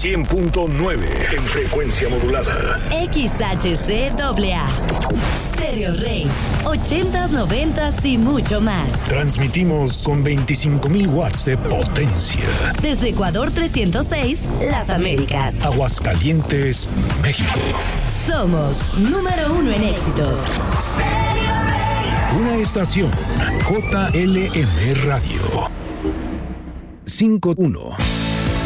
100.9 en frecuencia modulada. XHCAA. Stereo Rey. 80s, 90s y mucho más. Transmitimos con 25,000 watts de potencia. Desde Ecuador 306, Las Américas. Aguascalientes, México. Somos número 1 en éxitos. Una estación JLM Radio. 51.